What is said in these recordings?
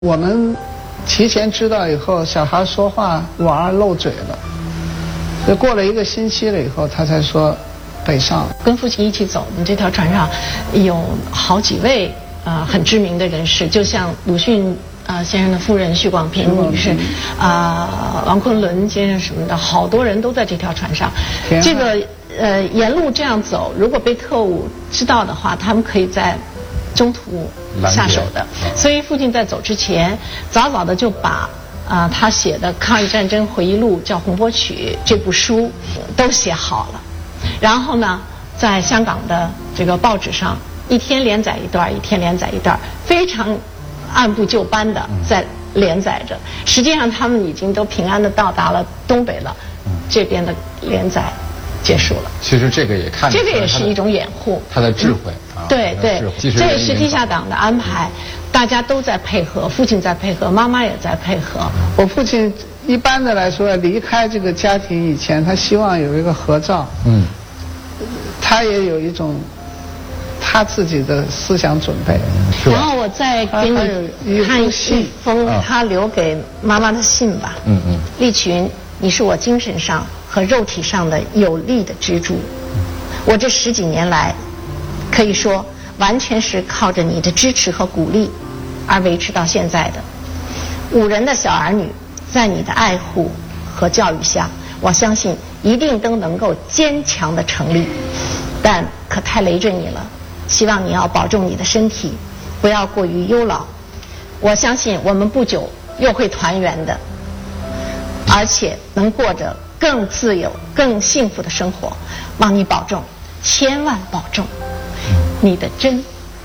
我们提前知道以后，小孩说话娃漏嘴了，就过了1个星期了以后，他才说北上。 跟父亲一起走的这条船上有好几位很知名的人士，就像鲁迅先生的夫人许广平女士，王昆仑先生什么的，好多人都在这条船上。这个沿路这样走，如果被特务知道的话，他们可以在中途下手的。所以父亲在走之前，早早的就把他写的抗日战争回忆录叫《红波曲》这部书都写好了，然后呢，在香港的这个报纸上一天连载一段，一天连载一段，非常按部就班的在连载着。实际上他们已经都平安的到达了东北了，这边的连载结束了。 其实这个也看， 这个也是一种掩护， 他的智慧啊。 对对，这也是地下党的安排，大家都在配合，父亲在配合，妈妈也在配合。 我父亲一般的来说，离开这个家庭以前，他希望有一个合照。他也有一种他自己的思想准备。 然后我再给你看一封他留给妈妈的信吧。利群，你是我精神上和肉体上的有力的支柱。我这10几年来，可以说完全是靠着你的支持和鼓励而维持到现在的。5人的小儿女，在你的爱护和教育下，我相信一定都能够坚强的成立。但可太累赘你了，希望你要保重你的身体，不要过于忧劳。我相信我们不久又会团圆的，而且能过着更自由、更幸福的生活。望你保重，千万保重。你的真。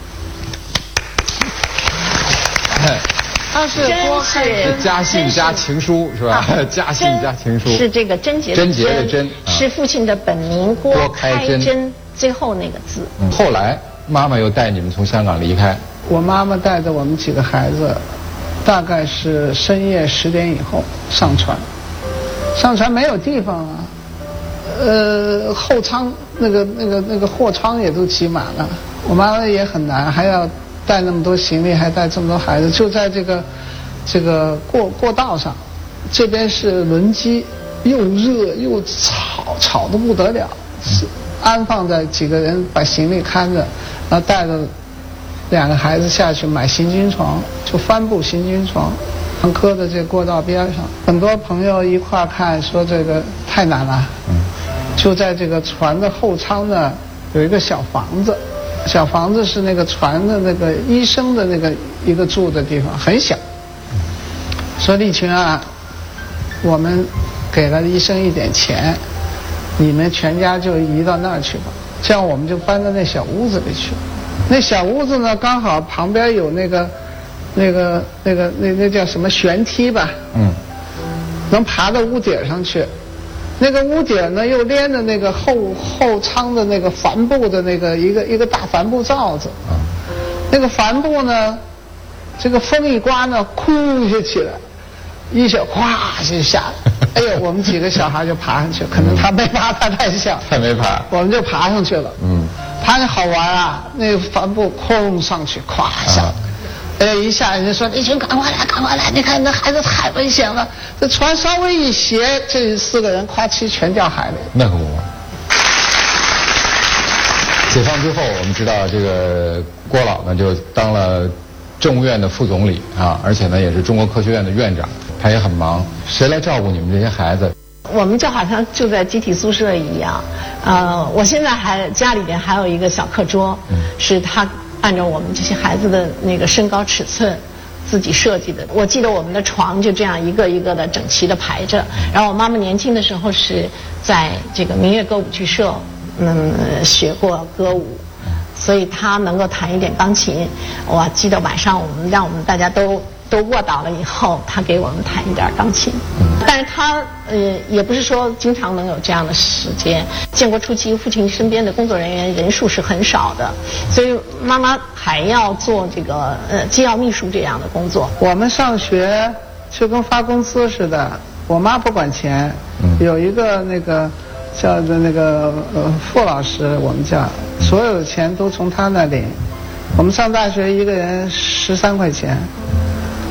他是真是家信加情书是吧？家信加情书是这个贞洁的贞， 是父亲的本名郭开珍最后那个字。 后来妈妈又带你们从香港离开。 我妈妈带着我们几个孩子，大概是深夜10点以后上船。上船没有地方啊，后舱那个货舱也都挤满了，我妈妈也很难，还要带那么多行李，还带这么多孩子，就在这个过道上，这边是轮机，又热又吵得不得了，是安放在几个人把行李看着，然后带着2个孩子下去买行军床，就帆布行军床，磕在这过道边上，很多朋友一块看说这个太难了。就在这个船的后舱呢，有一个小房子，小房子是那个船的那个医生的那个一个住的地方，很小。说利群啊，我们给了医生一点钱，你们全家就移到那儿去吧。这样我们就搬到那小屋子里去。那小屋子呢，刚好旁边有那叫什么悬梯吧，能爬到屋顶上去。那个屋顶呢，又连着那个后舱的那个帆布的那个一个大帆布罩子。那个帆布呢，这个风一刮呢，哭就起来，一下哗就下来。哎呦，我们几个小孩就爬上去，可能他没爬，他太小， 他没爬， 我们就爬上去了。爬上好玩啊，那个帆布空上去，咵下来。一下人家说利群赶快来，你看那孩子太危险了，这船稍微一斜，这4个人咵叽全掉海里。 那可不嘛。解放之后，我们知道这个郭老呢就当了政务院的副总理啊，而且呢也是中国科学院的院长，他也很忙。谁来照顾你们这些孩子？ 我们就好像就在集体宿舍一样。我现在家里边还有一个小课桌，是他按照我们这些孩子的那个身高尺寸自己设计的。我记得我们的床就这样一个一个的整齐的排着。然后我妈妈年轻的时候是在这个明月歌舞剧社学过歌舞，所以她能够弹一点钢琴。我记得晚上让我们大家都卧倒了以后，她给我们弹一点钢琴。但是她也不是说经常能有这样的时间。建国初期，父亲身边的工作人员人数是很少的，所以妈妈还要做这个机要秘书这样的工作。 我们上学就跟发工资似的，我妈不管钱，有一个那个叫的那个傅老师，我们叫所有的钱都从他那领。我们上大学一个人13块钱。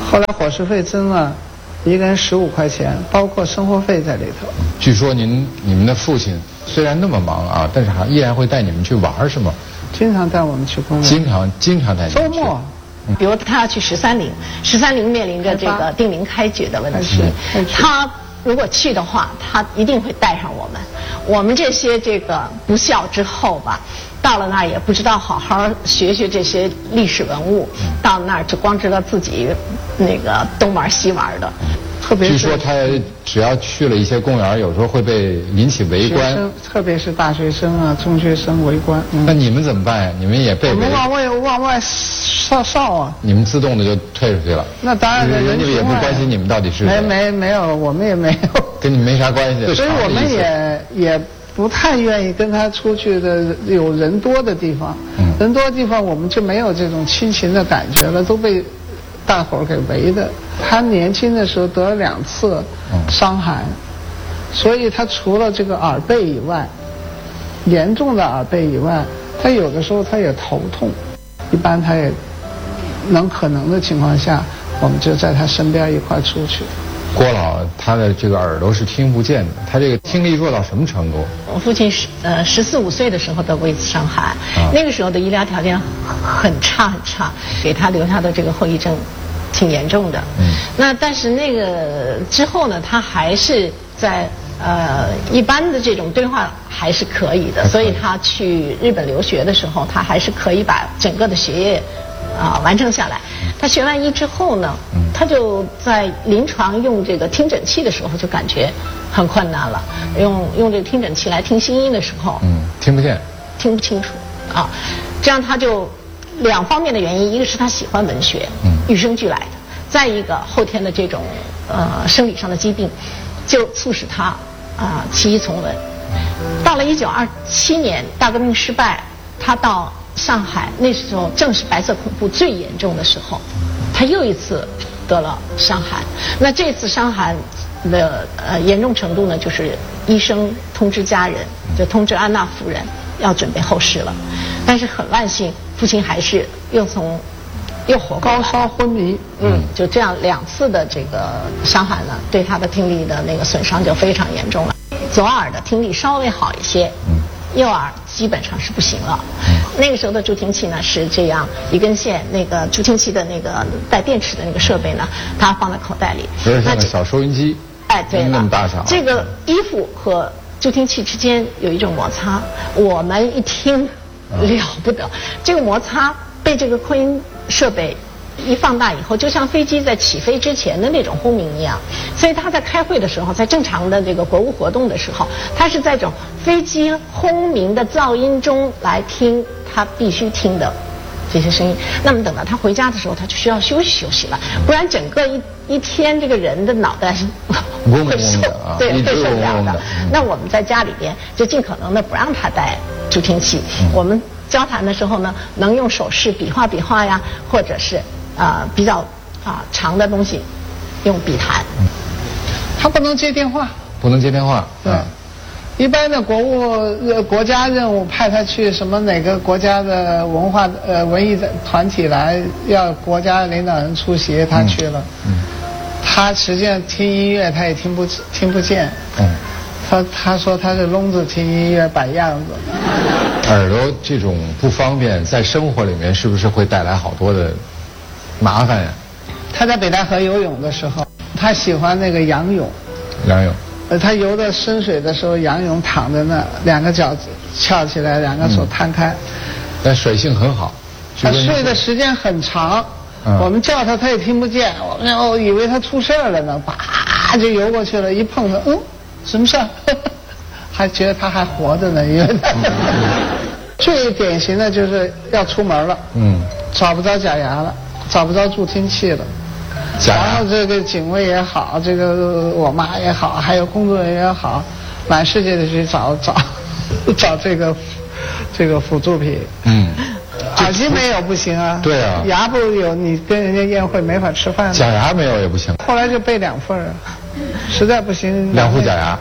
后来伙食费增了，一个人15块钱，包括生活费在里头。 据说你们的父亲虽然那么忙啊，但是还依然会带你们去玩，是吗？ 经常带我们去公园。 经常带你们去。 周末。 比如他要去13陵面临着这个定陵开掘的问题，他如果去的话，他一定会带上我们。我们这些这个不孝之后吧，到了那儿也不知道好好学这些历史文物，到那儿就光知道自己那个东玩西玩的。 特别是据说他只要去了一些公园，有时候会被引起围观， 特别是大学生啊、中学生围观。 那你们怎么办呀？你们也被围？ 我们往外哨啊！你们自动的就退出去了？ 那当然， 人家也不关心你们到底是谁。 没有，我们也没有， 跟你没啥关系。 所以我们也不太愿意跟他出去的有人多的地方。人多的地方我们就没有这种亲情的感觉了，都被大伙儿给围的。他年轻的时候得了2次伤寒，所以他除了这个耳背以外，严重的耳背以外，他有的时候他也头痛，一般他也可能的情况下，我们就在他身边一块出去。 郭老他的这个耳朵是听不见的，他这个听力弱到什么程度？ 我父亲14、15岁的时候得过一次伤寒，那个时候的医疗条件很差，给他留下的这个后遗症挺严重的。那但是那个之后呢，他还是在一般的这种对话还是可以的，所以他去日本留学的时候，他还是可以把整个的学业完成下来。他学完医之后呢，他就在临床用这个听诊器的时候就感觉很困难了，用这个听诊器来听心音的时候， 听不见， 听不清楚啊。这样他就2方面的原因，一个是他喜欢文学，与生俱来的，再一个后天的这种生理上的疾病，就促使他弃医从文。到了1927年大革命失败，他到上海，那时候正是白色恐怖最严重的时候，他又一次得了伤寒。那这次伤寒的严重程度呢，就是医生通知家人，就通知安娜夫人要准备后事了。但是很万幸，父亲还是又活过来， 高烧昏迷。 就这样2次的这个伤寒呢，对他的听力的那个损伤就非常严重了。左耳的听力稍微好一些，右耳基本上是不行了。那个时候的助听器呢是这样一根线，那个助听器的那个带电池的那个设备呢，它放在口袋里， 有点像个小收音机。 对了， 那么大小。 这个衣服和助听器之间有一种摩擦，我们一听了不得。这个摩擦被这个扩音设备一放大以后，就像飞机在起飞之前的那种轰鸣一样。所以他在开会的时候，在正常的这个国务活动的时候，他是在这种飞机轰鸣的噪音中来听他必须听的这些声音。那么等到他回家的时候，他就需要休息了，不然整个一天这个人的脑袋会会受不了的。那我们在家里边就尽可能的不让他带助听器。我们交谈的时候呢，能用手势比划呀，或者是比较长的东西用笔谈。 他不能接电话。 不能接电话。 对。一般的国家任务派他去什么哪个国家的文艺团体来，要国家领导人出席，他去了。他实际上听音乐他也听不见。他说他是聋子听音乐摆样子。 耳朵这种不方便，在生活里面是不是会带来好多的麻烦呀？ 他在北戴河游泳的时候，他喜欢那个仰泳。他游到深水的时候，仰泳躺在那，2个脚翘起来，2个手摊开。 但水性很好。 他睡的时间很长，我们叫他也听不见，我们以为他出事了呢，啪就游过去了，一碰他，什么事儿？还觉得他还活着呢，因为他最典型的就是要出门了，找不着假牙了，找不着助听器了。然后这个警卫也好，这个我妈也好，还有工作人员也好，满世界的去找这个辅助品。耳机没有不行啊。 对啊。 牙不有，你跟人家宴会没法吃饭。 假牙没有也不行。 后来就备2份啊，实在不行。 2副假牙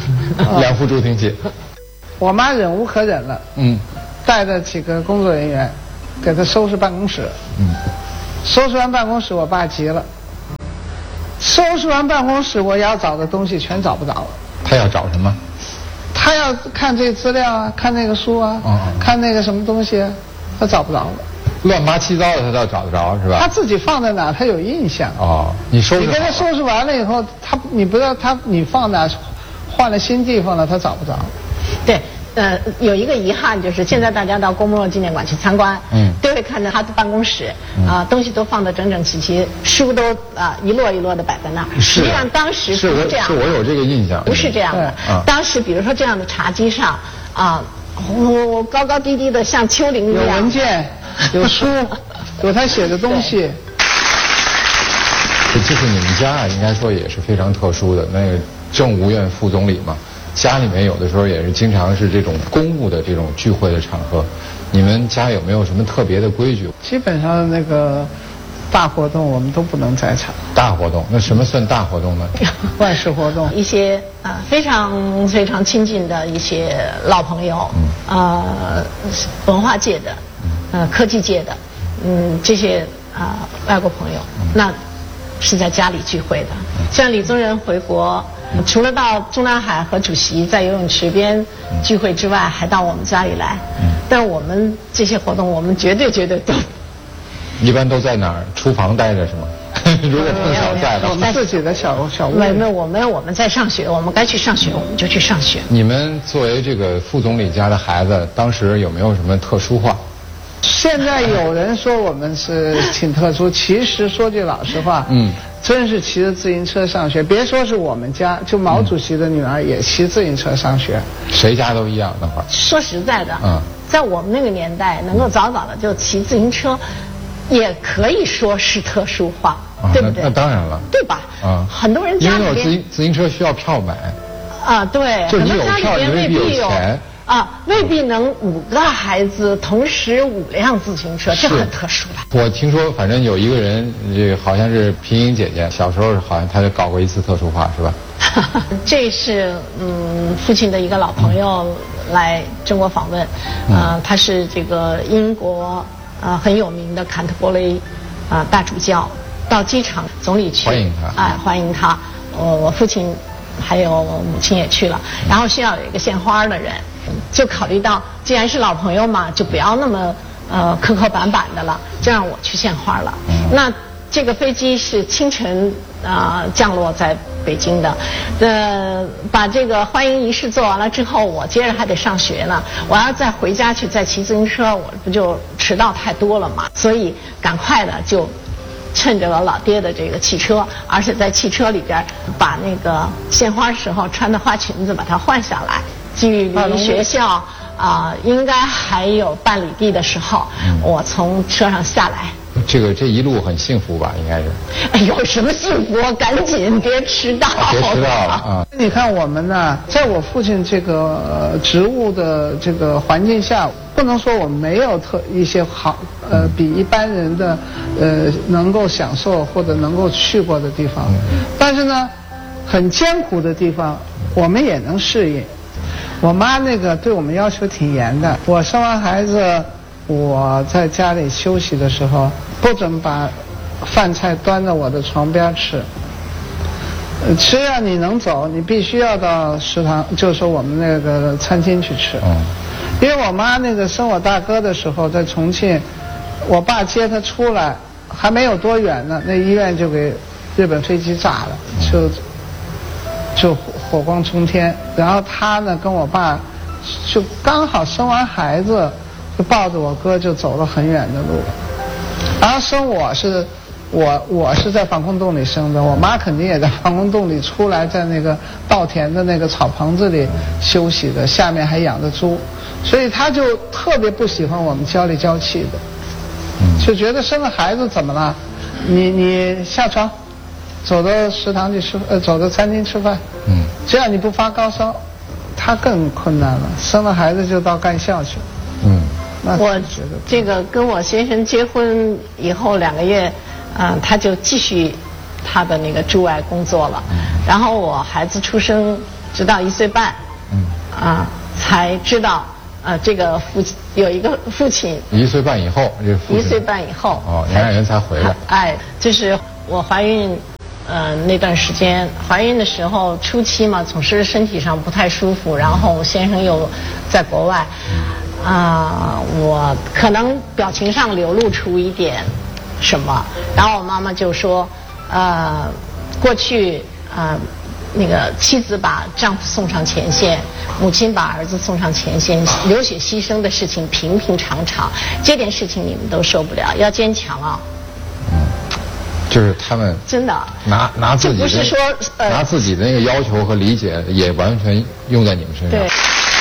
，2副助听器。 我妈忍无可忍了，带着几个工作人员给他收拾办公室。收拾完办公室，我爸急了， 收拾完办公室，我要找的东西全找不着了。 他要找什么？ 他要看这个资料啊，看那个书啊，看那个什么东西啊，他找不着了。 乱八七糟的他倒找得着是吧？ 他自己放在哪，他有印象。 哦，你收拾好了。 你跟他收拾完了以后，你不知道你放哪，换了新地方了，他找不着。 对。有一个遗憾就是现在大家到郭沫若纪念馆去参观，都会看到他的办公室东西都放得整整齐齐，书都一摞一摞的摆在那儿。实际上当时不是这样的， 是我有这个印象， 不是这样的。当时比如说这样的茶几上高高低低的像丘陵一样， 有文件，有书，有他写的东西。 就是你们家啊，应该说也是非常特殊的。那个政务院副总理嘛。家里面有的时候也是经常是这种公务的这种聚会的场合，你们家有没有什么特别的规矩？ 基本上那个大活动我们都不能在场。 大活动，那什么算大活动呢？ 万事活动。 一些非常非常亲近的一些老朋友，文化界的，科技界的，这些外国朋友，那是在家里聚会的。像李宗仁回国。除了到中南海和主席在游泳池边聚会之外，还到我们家里来。但我们这些活动，我们绝对都。 一般都在哪儿？厨房待着是吗？如果碰巧在的， 我们自己的小屋。 没，我们在上学，我们该去上学我们就去上学。 你们作为这个副总理家的孩子，当时有没有什么特殊话？ 现在有人说我们是挺特殊，其实说句老实话，真是骑着自行车上学。别说是我们家，就毛主席的女儿也骑自行车上学。 谁家都一样那会儿。 说实在的，在我们那个年代，能够早早的就骑自行车，也可以说是特殊化，对不对？ 那当然了， 对吧？很多人家里边因为自行车需要票买。 对， 就你有票，你未必有钱。 未必能5个孩子同时5辆自行车，这很特殊的。 我听说，反正有一个人，这个好像是平英姐姐，小时候好像她就搞过一次特殊化，是吧？ 这是父亲的一个老朋友来中国访问，他是这个英国很有名的坎特伯雷大主教，到机场总理去欢迎他， 欢迎他。我父亲还有我母亲也去了，然后需要有一个献花的人。就考虑到，既然是老朋友嘛，就不要那么磕磕绊绊的了，就让我去献花了。那这个飞机是清晨降落在北京的，把这个欢迎仪式做完了之后，我接着还得上学呢。我要再回家去再骑自行车，我不就迟到太多了嘛？所以赶快的就趁着我老爹的这个汽车，而且在汽车里边把那个献花时候穿的花裙子把它换下来。距离学校应该还有半里地的时候，我从车上下来。 这一路很幸福吧？应该是。 有什么幸福？赶紧别迟到。 别迟到了你看我们呢，在我父亲这个职务的这个环境下，不能说我们没有一些好比一般人的能够享受或者能够去过的地方，但是呢，很艰苦的地方我们也能适应。我妈那个对我们要求挺严的。我生完孩子，我在家里休息的时候，不准把饭菜端到我的床边吃。只要你能走，你必须要到食堂，就是说我们那个餐厅去吃。因为我妈那个生我大哥的时候在重庆，我爸接她出来，还没有多远呢，那医院就给日本飞机炸了，就火光冲天。然后他呢跟我爸就刚好生完孩子，就抱着我哥就走了很远的路。然后生我是在防空洞里生的，我妈肯定也在防空洞里出来，在那个稻田的那个草棚子里休息的，下面还养着猪，所以他就特别不喜欢我们娇里娇气的，就觉得生了孩子怎么了？你下床，走到食堂去吃，走到餐厅吃饭，只要你不发高烧，他更困难了。生了孩子就到干校去。 我这个跟我先生结婚以后2个月，他就继续他的那个驻外工作了。然后我孩子出生直到1岁半，才知道这个有一个父亲。1岁半以后，这父亲。1岁半以后。哦，2个人才回来。就是我怀孕那段时间怀孕的时候初期嘛，总是身体上不太舒服，然后先生又在国外，我可能表情上流露出一点什么，然后我妈妈就说，过去那个妻子把丈夫送上前线，母亲把儿子送上前线，流血牺牲的事情平平常常，这点事情你们都受不了，要坚强啊。 就是他们真的拿自己的， 不是说拿自己的那个要求和理解也完全用在你们身上。 对。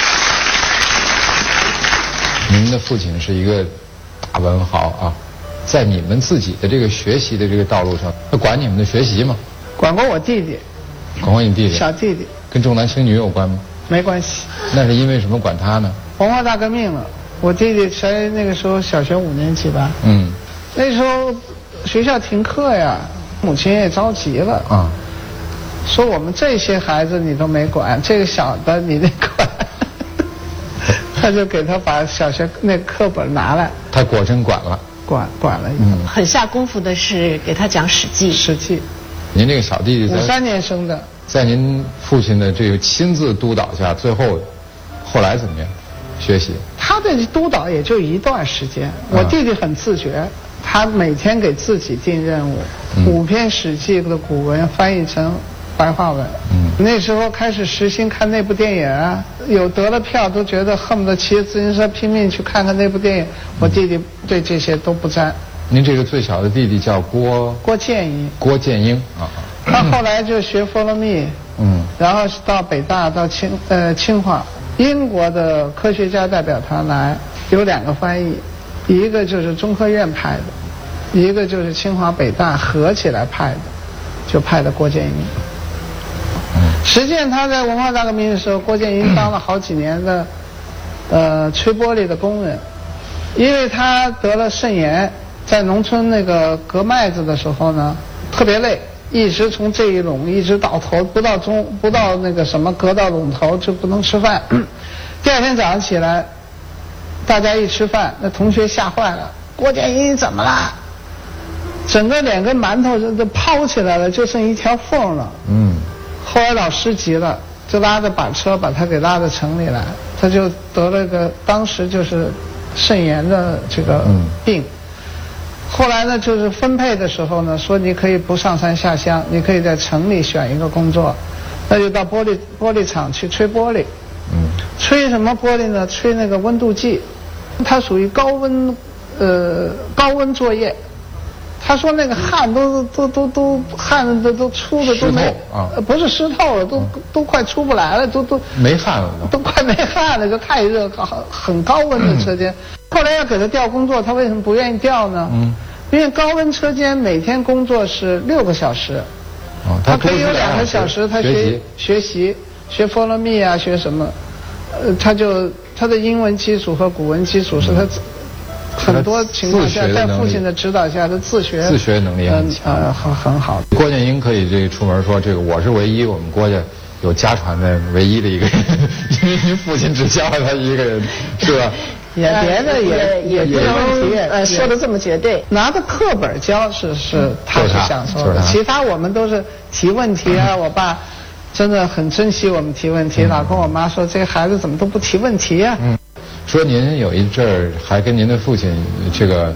你们的父亲是一个大文豪啊，在你们自己的这个学习的这个道路上，他管你们的学习吗？ 管过我弟弟。 管过你弟弟？ 小弟弟。 跟重男轻女有关吗？ 没关系。 那是因为什么管他呢？ 文化大革命了，我弟弟才那个时候小学5年级吧。那时候学校停课呀，母亲也着急了啊，说我们这些孩子你都没管，这个小的你得管。他就给他把小学那课本拿来。他果真管了。 管了。 很下功夫的是给他讲《史记》。 史记。 您这个小弟弟 53年生的， 在您父亲的这个亲自督导下，后来怎么样？学习？ 他的督导也就一段时间。我弟弟很自觉，他每天给自己定任务，5篇《史记》的古文翻译成白话文。那时候开始实行看那部电影啊，有得了票都觉得恨不得骑着自行车拼命去看看那部电影。我弟弟对这些都不沾。 您这个最小的弟弟叫郭建英。 郭建英啊。 他后来就学佛罗密，然后到北大，到清华。英国的科学家代表团来，有2个翻译，一个就是中科院派的，一个就是清华北大合起来派的，就派的郭建英。实际上他在文化大革命的时候，郭建英当了好几年的吹玻璃的工人，因为他得了肾炎，在农村那个割麦子的时候呢，特别累，一直从这一垄一直到头，不到那个什么割到垄头就不能吃饭。第2天早上起来，大家一吃饭，那同学吓坏了，郭建英怎么了？整个脸跟馒头都抛起来了，就剩一条缝了。后来老师急了，就拉着板车把他给拉到城里来，他就得了个当时就是肾炎的这个病。后来呢，就是分配的时候呢，说你可以不上山下乡，你可以在城里选一个工作，那就到玻璃厂去吹玻璃。吹什么玻璃呢？吹那个温度计，它属于高温作业。他说那个汗都汗都出的都没不是湿透了，都快出不来了，都没汗了， 都快没汗了，就太热，很高温的车间。后来要给他调工作，他为什么不愿意调呢？因为高温车间每天工作是6个小时，他可以有2个小时他学习，学佛罗密啊，学什么？他的英文基础和古文基础是他。很多情况下，在父亲的指导下，他自学能力很好。 郭建英可以这出门说，这个我是唯一我们郭家有家传的唯一的一个人，因为您父亲只教了他一个人，是吧？ 别的也不能说的这么绝对。 拿着课本教是他是想说的，其他我们都是提问题啊。我爸真的很珍惜我们提问题，老跟我妈说这孩子怎么都不提问题啊。 说您有一阵儿还跟您的父亲这个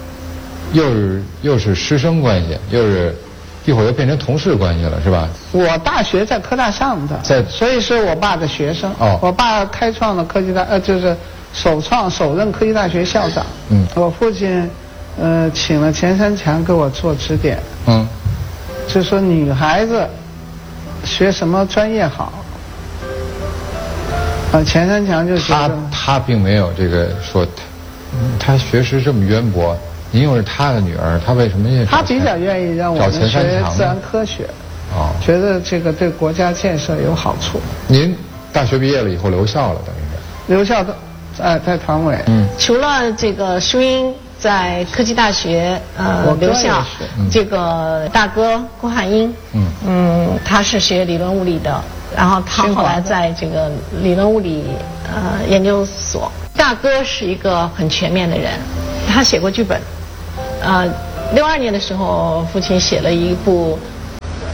又是师生关系，一会儿又变成同事关系了，是吧？ 我大学在科大上的，所以是我爸的学生。我爸开创了科技大，就是首任科技大学校长。我父亲请了钱三强给我做指点。就说女孩子学什么专业好。钱三强就觉得他并没有这个说他学识这么渊博，您又是他的女儿，他为什么也他比较愿意让我们学自然科学，觉得这个对国家建设有好处。 您大学毕业了以后留校了，等于是留校的在团委。 除了这个淑英在科技大学留校，这个大哥郭汉英，他是学理论物理的。然后他后来在这个理论物理研究所。大哥是一个很全面的人，他写过剧本。62年的时候，父亲写了一部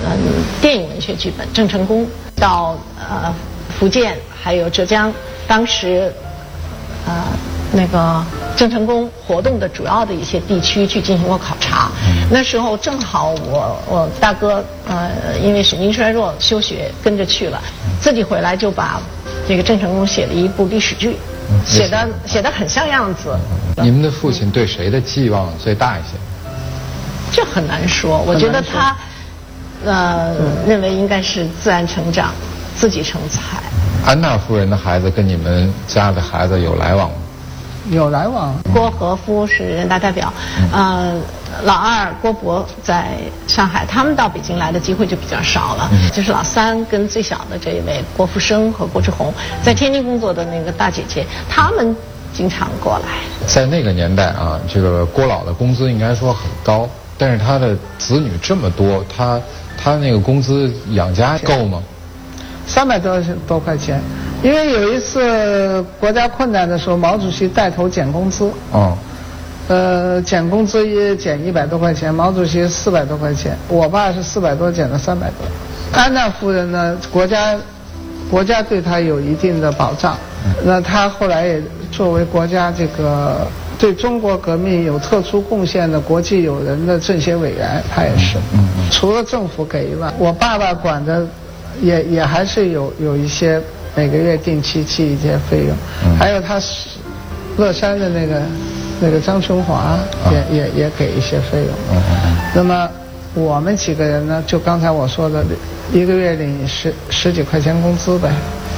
电影文学剧本，郑成功到福建还有浙江，当时那个郑成功活动的主要的一些地区去进行过考察。那时候正好我大哥因为神经衰弱休学跟着去了，自己回来就把这个郑成功写了一部历史剧，写的很像样子。 你们的父亲对谁的寄望最大一些？ 这很难说，我觉得他认为应该是自然成长，自己成才。 安娜夫人的孩子跟你们家的孩子有来往吗？ 有来往。 郭和夫是人大代表，老二郭伯在上海，他们到北京来的机会就比较少了。就是老三跟最小的这一位郭福生和郭志宏，在天津工作的那个大姐姐，他们经常过来。 在那个年代啊，这个郭老的工资应该说很高，但是他的子女这么多，他那个工资养家够吗 ？300多块钱，因为有一次国家困难的时候，毛主席带头减工资。减工资也减100多块钱，毛主席400多块钱，我爸是400多减了300多。安娜夫人呢，国家对她有一定的保障，那她后来也作为国家这个对中国革命有特殊贡献的国际友人的政协委员，她也是。除了政府给1万，我爸爸管的也还是有一些每个月定期寄一些费用，还有他乐山的那个张琼华也给一些费用。那么我们几个人呢，就刚才我说的，一个月领十几块钱工资呗，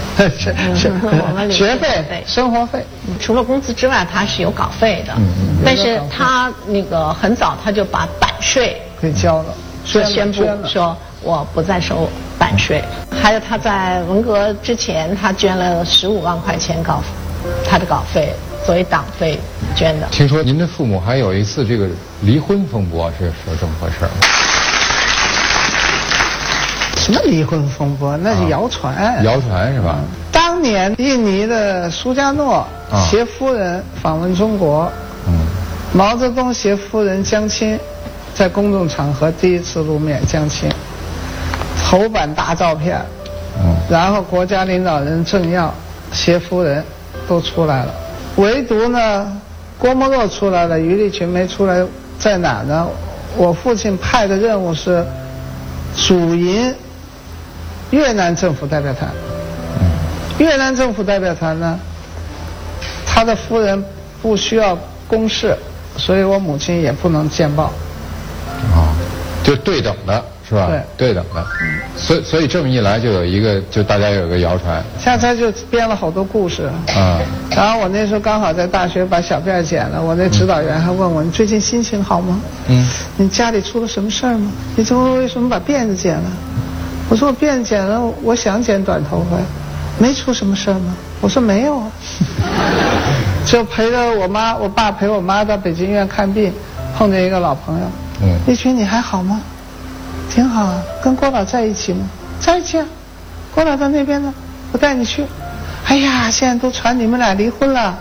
学费、生活费。 除了工资之外，他是有稿费的，但是他那个很早他就把版税给交了， 宣布说我不再收版税。还有他在文革之前，他捐了15万块钱他的稿费作为党费捐的。 听说您的父母还有一次这个离婚风波，是这么回事吗？ 什么离婚风波？那是谣传。 谣传是吧？ 当年印尼的苏加诺携夫人访问中国，毛泽东携夫人江青在公众场合第一次露面，江青头版大照片，然后国家领导人政要携夫人都出来了，唯独呢郭沫若出来了，余立群没出来，在哪呢？我父亲派的任务是主迎越南政府代表团。越南政府代表团呢，他的夫人不需要公示，所以我母亲也不能见报。 就对等的是吧？对等的。所以这么一来，就大家有一个谣传。 下次就编了好多故事。然后我那时候刚好在大学把小辫剪了，我那指导员还问我：“你最近心情好吗？你家里出了什么事儿吗？你为什么把辫子剪了？”我说：“我辫子剪了，我想剪短头发，没出什么事儿吗？”我说：“没有啊。”就陪着我爸陪我妈到北京医院看病，碰见一个老朋友。立群，你还好吗？挺好啊，跟郭老在一起吗？在一起啊。郭老在那边呢，我带你去。哎呀，现在都传你们俩离婚了。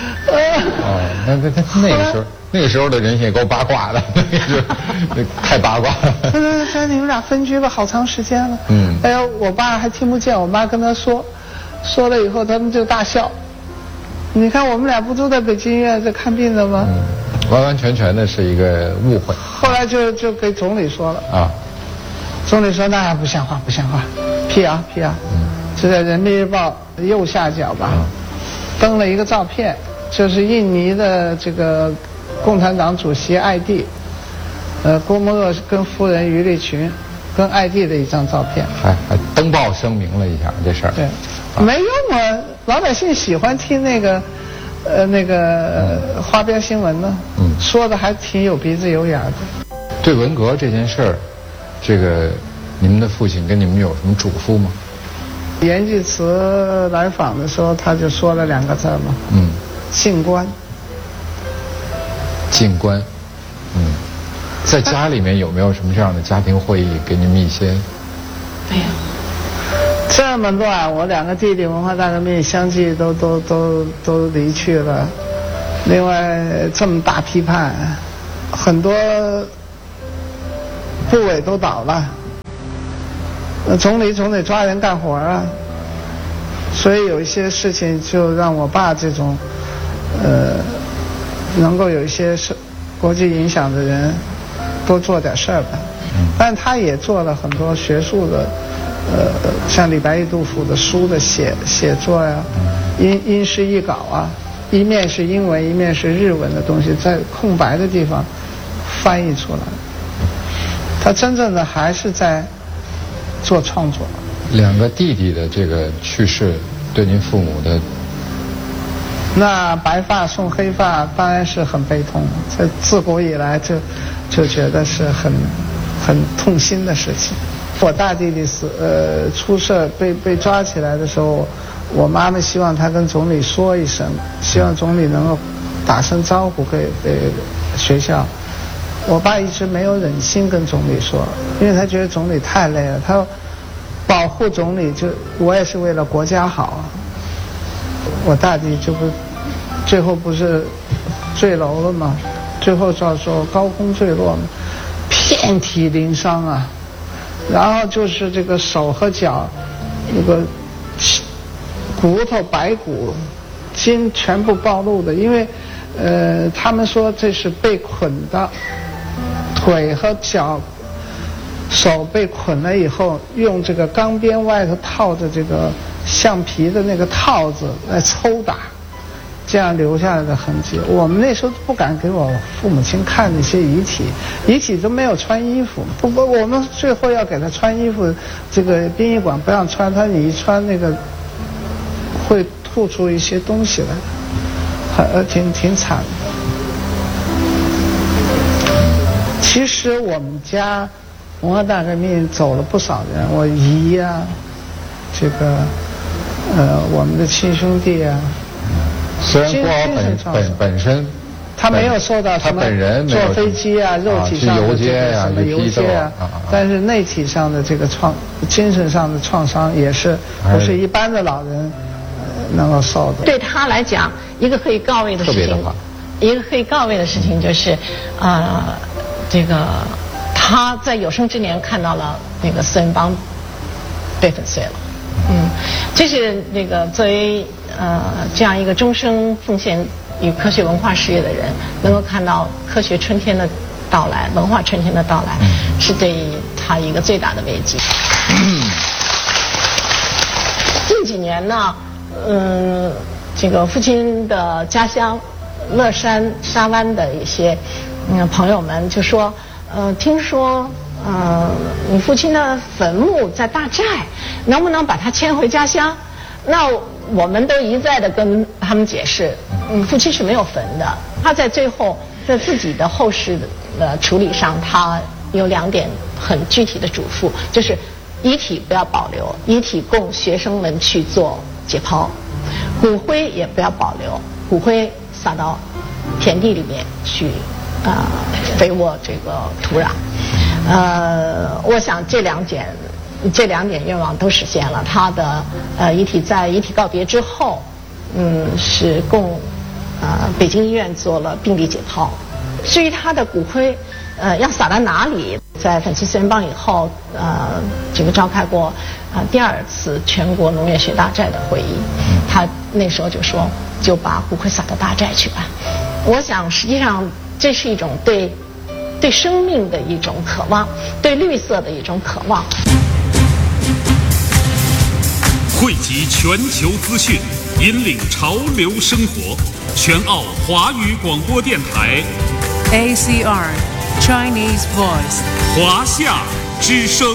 那个时候的人也够八卦的，太八卦了。 对，你们俩分居了好长时间了。哎呦，我爸还听不见，我妈跟他说了以后，他们就大笑。你看我们俩不都在北京医院在看病的吗？ 完完全全的是一个误会。 后来就给总理说了。总理说那不像话，辟谣。就在人民日报右下角吧，登了一个照片，就是印尼的这个共产党主席艾蒂，郭沫若跟夫人余立群跟艾蒂的一张照片。 还登报声明了一下这事儿。 对，没用啊，老百姓喜欢听那个花边新闻呢。说的还挺有鼻子有眼的。 对文革这件事儿，这个你们的父亲跟你们有什么嘱咐吗？ 阎继慈来访的时候，他就说了2个字嘛。静观。静观。在家里面有没有什么这样的家庭会议，给你们一些？ 没有。 这么乱，我2个弟弟文化大革命相继都离去了，另外这么大批判，很多部委都倒了， 总理总得抓人干活啊。所以有一些事情就让我爸这种能够有一些国际影响的人多做点事儿吧。但他也做了很多学术的像李白、易杜甫的书的写作呀，因诗译稿啊，一面是英文，一面是日文的东西，在空白的地方翻译出来。他真正的还是在做创作。 2个弟弟的这个去世，对您父母的， 那白发送黑发当然是很悲痛，这自古以来就觉得是很痛心的事情。我大弟弟出事被抓起来的时候，我妈妈希望他跟总理说一声，希望总理能够打声招呼给学校。我爸一直没有忍心跟总理说，因为他觉得总理太累了，他保护总理，就我也是为了国家好啊。我大弟就不最后不是坠楼了吗？最后叫做高空坠落嘛，遍体鳞伤啊，然后就是这个手和脚那个骨头白骨筋全部暴露的，因为他们说这是被捆的，腿和脚手被捆了以后，用这个钢鞭外头套着这个橡皮的那个套子来抽打，这样留下来的痕迹。我们那时候不敢给我父母亲看那些遗体都没有穿衣服。不过我们最后要给他穿衣服，这个殡仪馆不让穿，你一穿那个会吐出一些东西来，挺惨的。其实我们家文化大革命走了不少人，我姨呀，这个我们的亲兄弟啊， 虽然郭敖本身他没有受到什么坐飞机啊、肉体上的游街啊、 游街啊，但是内体上的这个精神上的创伤也是不是一般的老人能够受的。 对他来讲，一个可以告慰的事情，就是这个他在有生之年看到了那个四人帮被粉碎了。这是那个作为这样一个终生奉献与科学文化事业的人，能够看到科学春天的到来，文化春天的到来，是对他一个最大的慰藉。近几年呢，这个父亲的家乡乐山沙湾的一些朋友们就说，听说你父亲的坟墓在大寨，能不能把他迁回家乡？那我们都一再的跟他们解释，父亲是没有坟的。他在最后在自己的后事的处理上，他有2点很具体的嘱咐，就是遗体不要保留，遗体供学生们去做解剖，骨灰也不要保留，骨灰撒到田地里面去肥沃这个土壤。我想这2点愿望都实现了。他的遗体在遗体告别之后，是供北京医院做了病理解剖。至于他的骨灰要撒到哪里，在粉碎四人帮以后，这个召开过第2次全国农业学大寨的会议，他那时候就说，就把骨灰撒到大寨去吧。我想实际上这是一种对生命的一种渴望，对绿色的一种渴望。 汇集全球资讯，引领潮流生活。全澳华语广播电台 ACR Chinese Voice 华夏之声。